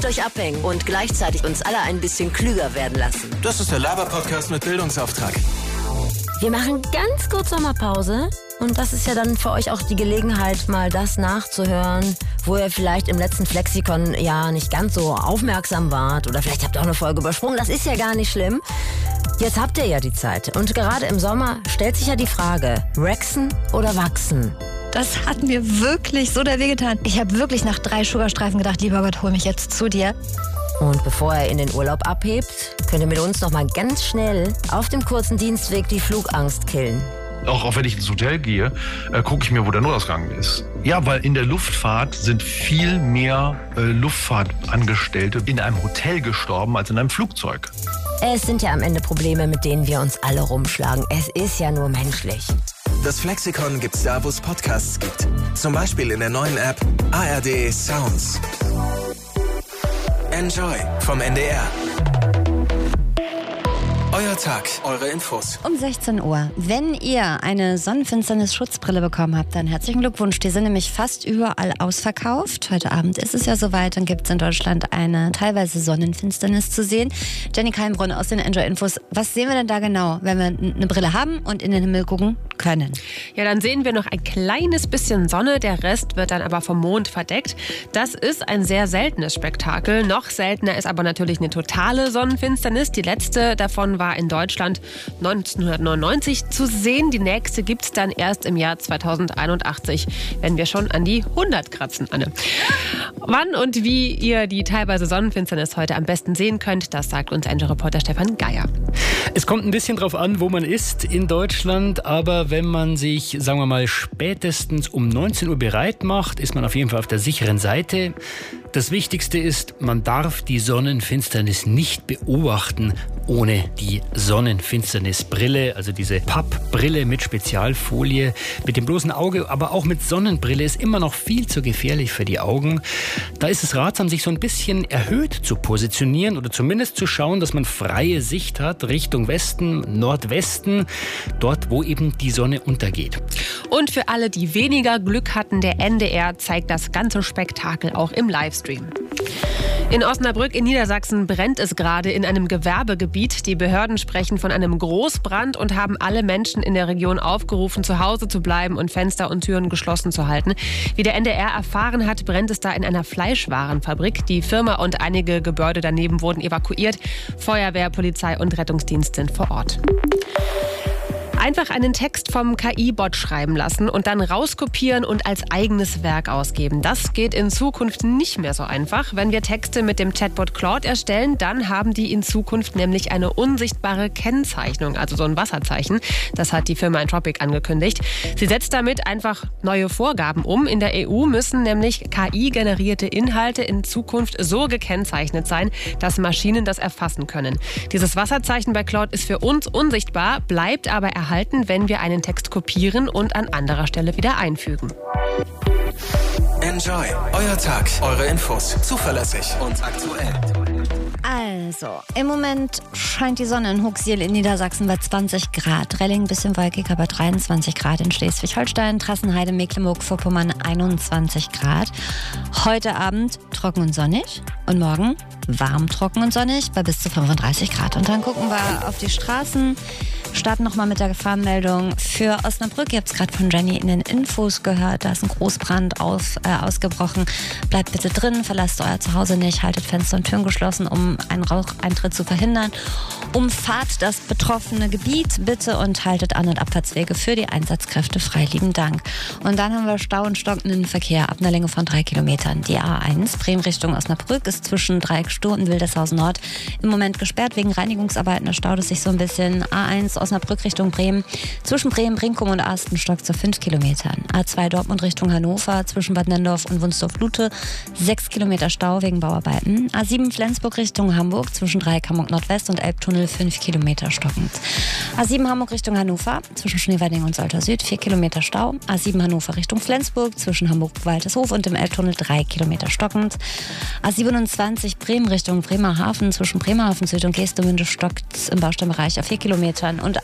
euch abhängen und gleichzeitig uns alle ein bisschen klüger werden lassen. Das ist der Laber-Podcast mit Bildungsauftrag. Wir machen ganz kurz Sommerpause und das ist ja dann für euch auch die Gelegenheit, mal das nachzuhören, wo ihr vielleicht im letzten Flexikon ja nicht ganz so aufmerksam wart oder vielleicht habt ihr auch eine Folge übersprungen. Das ist ja gar nicht schlimm. Jetzt habt ihr ja die Zeit und gerade im Sommer stellt sich ja die Frage, waxen oder wachsen? Das hat mir wirklich so der Weh getan. Ich habe wirklich nach 3 Sugarstreifen gedacht, lieber Gott, hol mich jetzt zu dir. Und bevor er in den Urlaub abhebt, könnt ihr mit uns noch mal ganz schnell auf dem kurzen Dienstweg die Flugangst killen. Auch wenn ich ins Hotel gehe, gucke ich mir, wo der Notausgang ist. Ja, weil in der Luftfahrt sind viel mehr Luftfahrtangestellte in einem Hotel gestorben als in einem Flugzeug. Es sind ja am Ende Probleme, mit denen wir uns alle rumschlagen. Es ist ja nur menschlich. Das Flexikon gibt's da, wo es Podcasts gibt. Zum Beispiel in der neuen App ARD Sounds. Enjoy vom NDR. Euer Tag, eure Infos. Um 16 Uhr. Wenn ihr eine Sonnenfinsternis-Schutzbrille bekommen habt, dann herzlichen Glückwunsch. Die sind nämlich fast überall ausverkauft. Heute Abend ist es ja soweit. Dann gibt es in Deutschland eine teilweise Sonnenfinsternis zu sehen. Jenny Keimbrunn aus den Enjoy Infos. Was sehen wir denn da genau, wenn wir eine Brille haben und in den Himmel gucken können? Ja, dann sehen wir noch ein kleines bisschen Sonne. Der Rest wird dann aber vom Mond verdeckt. Das ist ein sehr seltenes Spektakel. Noch seltener ist aber natürlich eine totale Sonnenfinsternis. Die letzte davon war in Deutschland 1999 zu sehen. Die nächste gibt es dann erst im Jahr 2081, wenn wir schon an die 100 kratzen, Anne. Wann und wie ihr die teilweise Sonnenfinsternis heute am besten sehen könnt, das sagt uns Enjoy-Reporter Stefan Geier. Es kommt ein bisschen drauf an, wo man ist in Deutschland, aber wenn man sich, sagen wir mal, spätestens um 19 Uhr bereit macht, ist man auf jeden Fall auf der sicheren Seite. Das Wichtigste ist, man darf die Sonnenfinsternis nicht beobachten ohne die Sonnenfinsternisbrille, also diese Pappbrille mit Spezialfolie. Mit dem bloßen Auge, aber auch mit Sonnenbrille ist immer noch viel zu gefährlich für die Augen. Da ist es ratsam, sich so ein bisschen erhöht zu positionieren oder zumindest zu schauen, dass man freie Sicht hat Richtung Westen, Nordwesten, dort, wo eben die Sonne untergeht. Und für alle, die weniger Glück hatten, der NDR zeigt das ganze Spektakel auch im Livestream. In Osnabrück in Niedersachsen brennt es gerade in einem Gewerbegebiet. Die Behörden sprechen von einem Großbrand und haben alle Menschen in der Region aufgerufen, zu Hause zu bleiben und Fenster und Türen geschlossen zu halten. Wie der NDR erfahren hat, brennt es da in einer Fleischwarenfabrik. Die Firma und einige Gebäude daneben wurden evakuiert. Feuerwehr, Polizei und Rettungsdienst sind vor Ort. Einfach einen Text vom KI-Bot schreiben lassen und dann rauskopieren und als eigenes Werk ausgeben. Das geht in Zukunft nicht mehr so einfach. Wenn wir Texte mit dem Chatbot Claude erstellen, dann haben die in Zukunft nämlich eine unsichtbare Kennzeichnung, also so ein Wasserzeichen. Das hat die Firma Anthropic angekündigt. Sie setzt damit einfach neue Vorgaben um. In der EU müssen nämlich KI-generierte Inhalte in Zukunft so gekennzeichnet sein, dass Maschinen das erfassen können. Dieses Wasserzeichen bei Claude ist für uns unsichtbar, bleibt aber erhalten, wenn wir einen Text kopieren und an anderer Stelle wieder einfügen. Enjoy. Euer Tag, eure Infos. Zuverlässig und aktuell. Also, im Moment scheint die Sonne in Huxil in Niedersachsen bei 20 Grad. Relling ein bisschen wolkiger bei 23 Grad in Schleswig-Holstein. Trassenheide, Mecklenburg-Vorpommern 21 Grad. Heute Abend trocken und sonnig. Und morgen warm, trocken und sonnig bei bis zu 35 Grad. Und dann gucken wir auf die Straßen. Starten nochmal mit der Gefahrenmeldung für Osnabrück. Ihr habt es gerade von Jenny in den Infos gehört. Da ist ein Großbrand ausgebrochen. Bleibt bitte drin, verlasst euer Zuhause nicht, haltet Fenster und Türen geschlossen, um einen Raucheintritt zu verhindern. Umfahrt das betroffene Gebiet bitte und haltet An- und Abfahrtswege für die Einsatzkräfte frei. Lieben Dank. Und dann haben wir Stau und stockenden Verkehr ab einer Länge von 3 Kilometern. Die A1 Bremen Richtung Osnabrück ist zwischen Dreiecksstuhl und Wildeshausen Nord im Moment gesperrt wegen Reinigungsarbeiten. Da staut es sich so ein bisschen. A1 Osnabrück Richtung Bremen, zwischen Bremen, Brinkum und Astenstock zu 5 Kilometern. A2 Dortmund Richtung Hannover, zwischen Bad Nenndorf und Wunsdorf-Lute, 6 Kilometer Stau wegen Bauarbeiten. A7 Flensburg Richtung Hamburg, zwischen Dreieck Hamburg Nordwest und Elbtunnel, 5 Kilometer stockend. A7 Hamburg Richtung Hannover, zwischen Schneeweiding und Soltau Süd, 4 Kilometer Stau. A7 Hannover Richtung Flensburg, zwischen Hamburg-Waldeshof und dem Elbtunnel, 3 Kilometer stockend. A27 Bremen Richtung Bremerhaven, zwischen Bremerhaven Süd und Geestemünde stockt im Baustellenbereich auf 4 Kilometern. Und